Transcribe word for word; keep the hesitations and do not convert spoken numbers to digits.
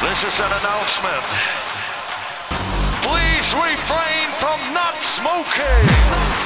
This is an announcement. Please refrain from not smoking.